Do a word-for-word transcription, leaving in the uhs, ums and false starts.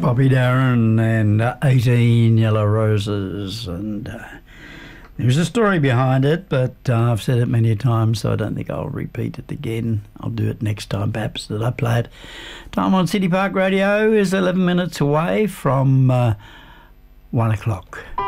Bobby Darin and uh, eighteen Yellow Roses, and uh, there's a story behind it, but uh, I've said it many times, so I don't think I'll repeat it again. I'll do it next time, perhaps, that I play it. Time on City Park Radio is eleven minutes away from uh, one o'clock.